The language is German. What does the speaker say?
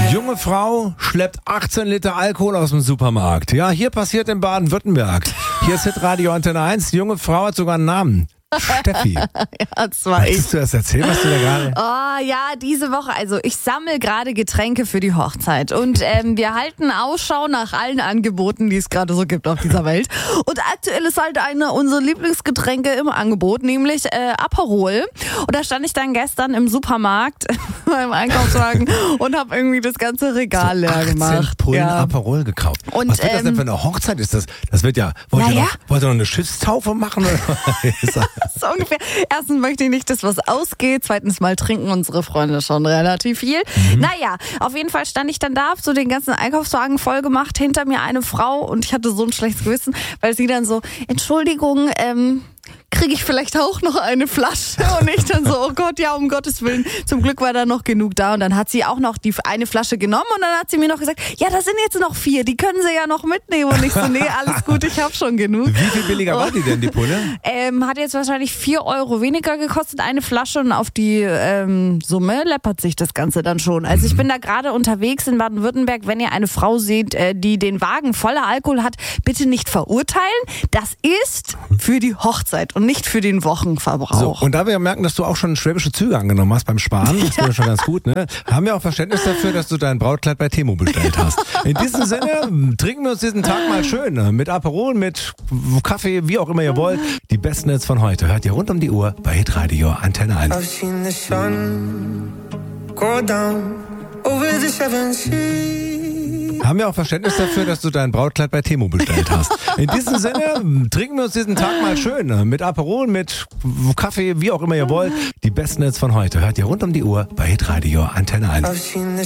Junge Frau schleppt 18 Liter Alkohol aus dem Supermarkt. Ja, hier passiert in Baden-Württemberg. Hier ist Hitradio Antenne 1. Die junge Frau hat sogar einen Namen. Steffi. Ja, das war ich. Möchtest du das erzählen, was du da gerade... Oh ja, diese Woche, also ich sammle gerade Getränke für die Hochzeit und wir halten Ausschau nach allen Angeboten, die es gerade so gibt auf dieser Welt. Und aktuell ist halt eine unserer Lieblingsgetränke im Angebot, nämlich Aperol. Und da stand ich dann gestern im Supermarkt beim Einkaufswagen und habe irgendwie das ganze Regal leer 18 gemacht. Pullen Ja. Aperol gekauft. Und, was wird das denn für eine Hochzeit? Ist das wird ja... Wollt ihr noch eine Schiffstaufe machen? Oder? So ungefähr. Erstens möchte ich nicht, dass was ausgeht. Zweitens mal trinken unsere Freunde schon relativ viel. Naja, auf jeden Fall stand ich dann da, hab so den ganzen Einkaufswagen voll gemacht. Hinter mir eine Frau und ich hatte so ein schlechtes Gewissen, weil sie dann so, Entschuldigung, kriege ich vielleicht auch noch eine Flasche? Und ich dann so, oh Gott, ja, um Gottes Willen. Zum Glück war da noch genug da. Und dann hat sie auch noch die eine Flasche genommen und dann hat sie mir noch gesagt, ja, da sind jetzt noch 4, die können sie ja noch mitnehmen. Und ich so, nee, alles gut, ich habe schon genug. Wie viel billiger war die denn, die Pulle? Hat jetzt wahrscheinlich 4 Euro weniger gekostet, eine Flasche, und auf die Summe läppert sich das Ganze dann schon. Also ich bin da gerade unterwegs in Baden-Württemberg. Wenn ihr eine Frau seht, die den Wagen voller Alkohol hat, bitte nicht verurteilen. Das ist für die Hochzeit und nicht für den Wochenverbrauch. So, und da wir merken, dass du auch schon schwäbische Züge angenommen hast beim Sparen, das wäre schon ganz gut, ne? Haben wir auch Verständnis dafür, dass du dein Brautkleid bei Temu bestellt hast. In diesem Sinne, trinken wir uns diesen Tag mal schön. Mit Aperol, mit Kaffee, wie auch immer ihr wollt. Die besten Hits von heute hört ihr rund um die Uhr bei Hitradio Antenne 1. I've seen the sun go down over the seven seas. Haben wir auch Verständnis dafür, dass du dein Brautkleid bei Temu bestellt hast. In diesem Sinne, trinken wir uns diesen Tag mal schön. Mit Aperol, mit Kaffee, wie auch immer ihr wollt. Die besten Hits von heute hört ihr rund um die Uhr bei Hitradio Antenne 1.